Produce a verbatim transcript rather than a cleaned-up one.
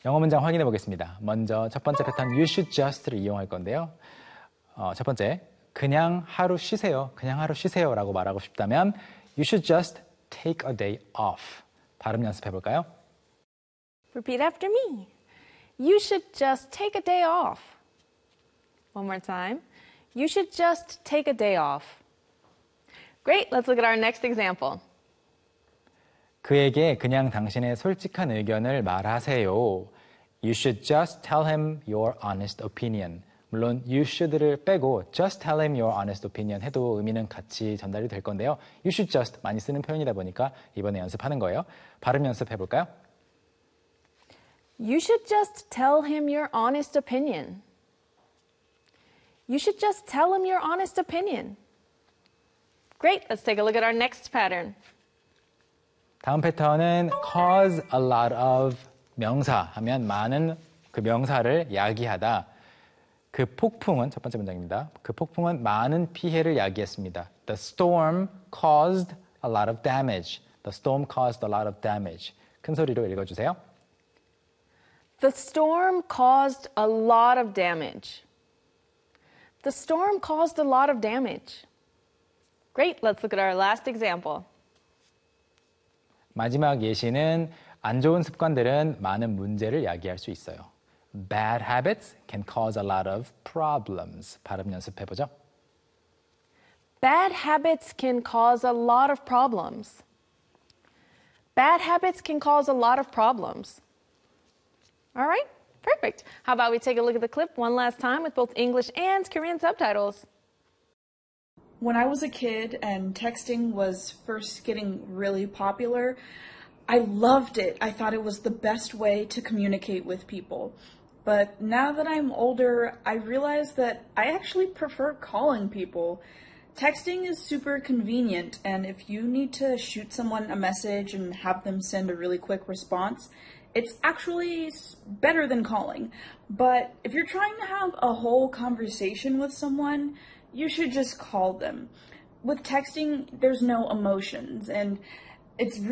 영어 문장 확인해 보겠습니다. 먼저 첫 번째 패턴 you should just를 이용할 건데요. 어, 첫 번째, 그냥 하루 쉬세요. 그냥 하루 쉬세요 라고 말하고 싶다면 you should just take a day off. 발음 연습해 볼까요? Repeat after me. You should just take a day off. One more time. You should just take a day off. Great, let's look at our next example. 그에게 그냥 당신의 솔직한 의견을 말하세요. You should just tell him your honest opinion. 물론 you should를 빼고 just tell him your honest opinion 해도 의미는 같이 전달이 될 건데요. You should just 많이 쓰는 표현이다 보니까 이번에 연습하는 거예요. 발음 연습해 볼까요? You should just tell him your honest opinion. You should just tell him your honest opinion. Great, let's take a look at our next pattern. 다음 패턴은 cause a lot of 명사 하면 많은 그 명사를 야기하다. 그 폭풍은 첫 번째 문장입니다. 그 폭풍은 많은 피해를 야기했습니다. The storm caused a lot of damage. The storm caused a lot of damage. 큰 소리로 읽어주세요. The storm caused a lot of damage. The storm caused a lot of damage. Great, let's look at our last example. 마지막 예시는 안 좋은 습관들은 많은 문제를 야기할 수 있어요. Bad habits can cause a lot of problems. 발음 연습해보죠. Bad habits can cause a lot of problems. Bad habits can cause a lot of problems. All right, perfect. How about we take a look at the clip one last time with both English and Korean subtitles. When I was a kid and texting was first getting really popular, I loved it. I thought it was the best way to communicate with people. But now that I'm older, I realize that I actually prefer calling people. Texting is super convenient, and if you need to shoot someone a message and have them send a really quick response, it's actually better than calling. But if you're trying to have a whole conversation with someone, you should just call them. With texting, there's no emotions, and it's really